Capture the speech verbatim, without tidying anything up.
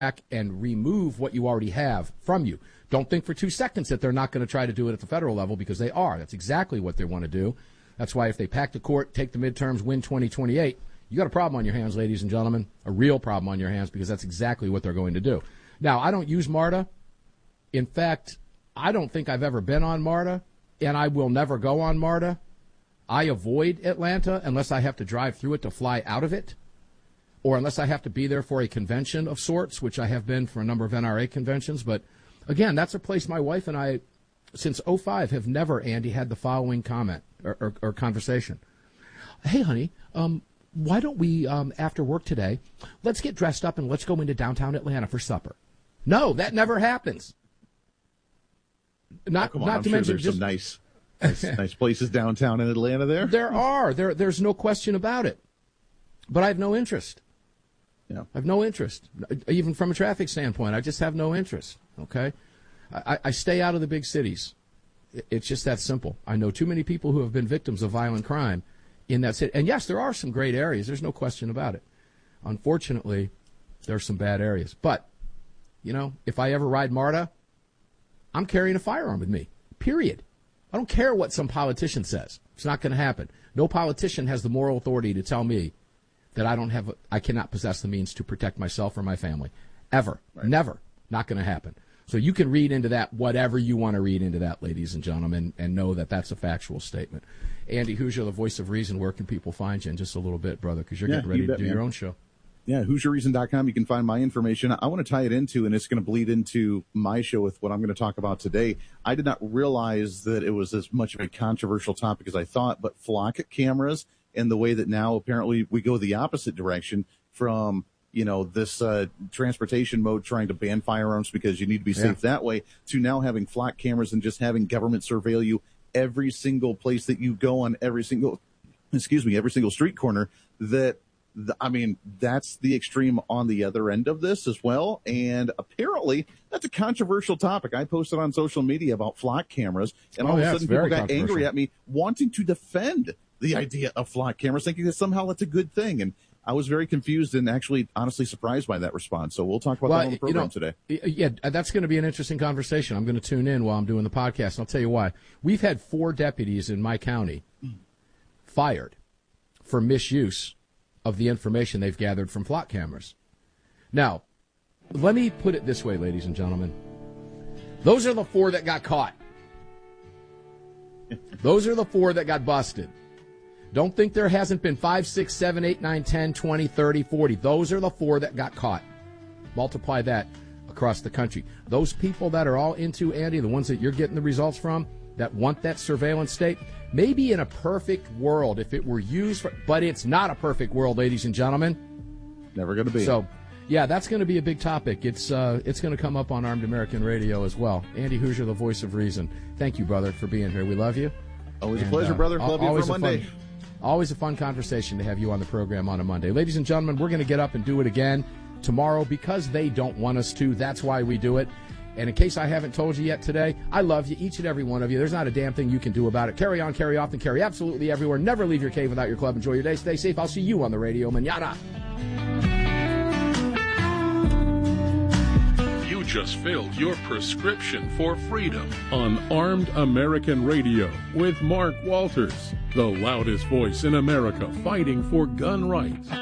back and remove what you already have from you. Don't think for two seconds that they're not going to try to do it at the federal level, because they are. That's exactly what they want to do. That's why if they pack the court, take the midterms, win twenty twenty-eight, you got a problem on your hands, ladies and gentlemen, a real problem on your hands, because that's exactly what they're going to do. Now, I don't use MARTA. In fact, I don't think I've ever been on MARTA, and I will never go on MARTA. I avoid Atlanta unless I have to drive through it to fly out of it, or unless I have to be there for a convention of sorts, which I have been for a number of N R A conventions. But, again, that's a place my wife and I, since oh five, have never, Andy, had the following comment or, or, or conversation. Hey, honey, um, why don't we, um, after work today, let's get dressed up and let's go into downtown Atlanta for supper. No, that never happens. Not, oh, come on, not I'm to sure mention there's just, some nice, nice, nice places downtown in Atlanta there. There are. There, there's no question about it. But I have no interest. Yeah. I have no interest. Even from a traffic standpoint, I just have no interest. Okay? I, I stay out of the big cities. It's just that simple. I know too many people who have been victims of violent crime in that city. And, yes, there are some great areas. There's no question about it. Unfortunately, there are some bad areas. But, you know, if I ever ride MARTA, I'm carrying a firearm with me, period. I don't care what some politician says. It's not going to happen. No politician has the moral authority to tell me that I don't have, I cannot possess the means to protect myself or my family. Ever. Right. Never. Not going to happen. So you can read into that whatever you want to read into that, ladies and gentlemen, and know that that's a factual statement. Andy Hoosier, the voice of reason, where can people find you in just a little bit, brother, because you're yeah, getting ready you bet, to do man. your own show. Yeah, Hoosier Reason dot com. You can find my information. I want to tie it into, and it's going to bleed into my show with what I'm going to talk about today. I did not realize that it was as much of a controversial topic as I thought, but flock cameras and the way that now apparently we go the opposite direction from, you know, this uh, transportation mode trying to ban firearms because you need to be safe yeah. that way, to now having flock cameras and just having government surveil you every single place that you go on every single, excuse me, every single street corner. That, I mean, that's the extreme on the other end of this as well. And apparently that's a controversial topic. I posted on social media about flock cameras, and all oh, yeah, of a sudden people got angry at me wanting to defend the idea of flock cameras, thinking that somehow that's a good thing. And I was very confused and actually honestly surprised by that response. So we'll talk about well, that on the program you know, today. Yeah, that's going to be an interesting conversation. I'm going to tune in while I'm doing the podcast, and I'll tell you why. We've had four deputies in my county fired for misuse of the information they've gathered from flock cameras. Now, let me put it this way, ladies and gentlemen. Those are the four that got caught. Those are the four that got busted. Don't think there hasn't been five, six, seven, eight, nine, ten, twenty, thirty, forty. Those are the four that got caught. Multiply that across the country. Those people that are all into, Andy, the ones that you're getting the results from, that want that surveillance state, maybe in a perfect world if it were used for, but it's not a perfect world, ladies and gentlemen. Never going to be. So, yeah, that's going to be a big topic. It's uh, it's going to come up on Armed American Radio as well. Andy Hoosier, the voice of reason. Thank you, brother, for being here. We love you. Always and, a pleasure, uh, brother. Love you for Monday. Fun, always a fun conversation to have you on the program on a Monday. Ladies and gentlemen, we're going to get up and do it again tomorrow because they don't want us to. That's why we do it. And in case I haven't told you yet today, I love you, each and every one of you. There's not a damn thing you can do about it. Carry on, carry often, carry absolutely everywhere. Never leave your cave without your club. Enjoy your day. Stay safe. I'll see you on the radio. Mañana. You just filled your prescription for freedom on Armed American Radio with Mark Walters, the loudest voice in America fighting for gun rights.